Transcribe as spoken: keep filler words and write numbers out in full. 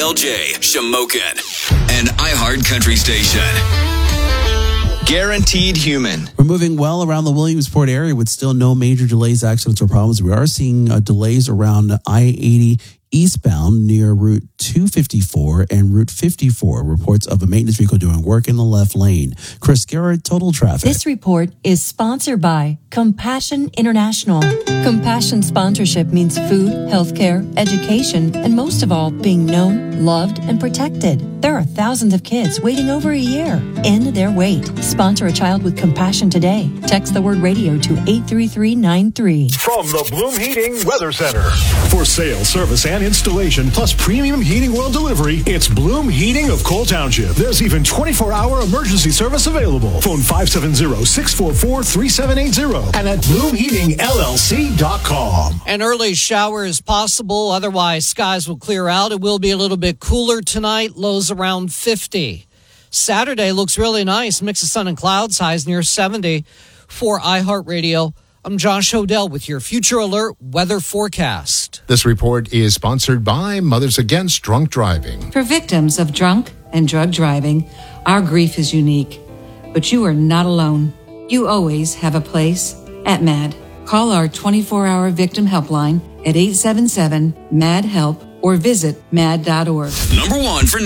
L J, Shamokin, and iHeart Country Station. Guaranteed Human. We're moving well around the Williamsport area with still no major delays, accidents, or problems. We are seeing uh, delays around I eighty eastbound near Route two fifty-four and Route fifty-four. Reports of a maintenance vehicle doing work in the left lane. Chris Garrett, Total Traffic. This report is sponsored by Compassion International. Compassion sponsorship means food, healthcare, education, and most of all, being known, loved, and protected. There are thousands of kids waiting over a year. End their wait. Sponsor a child with compassion today. Text the word radio to eight three three nine three. From the Bloom Heating Weather Center. For sales, service, and installation, plus premium heating oil delivery, it's Bloom Heating of Cole Township. There's even twenty-four hour emergency service available. Phone five seven zero, six four four, three seven eight zero and at bloom heating L L C dot com. An early shower is possible. Otherwise, skies will clear out. It will be a little bit cooler tonight. Lows around fifty. Saturday looks really nice. Mix of sun and clouds. Highs near seventy. For iHeartRadio, I'm Josh Hodell with your Future Alert weather forecast. This report is sponsored by Mothers Against Drunk Driving. For victims of drunk and drug driving, our grief is unique. But you are not alone. You always have a place at MAD. Call our twenty-four hour victim helpline at eight seven seven, M A D, HELP or visit mad dot org. Number one for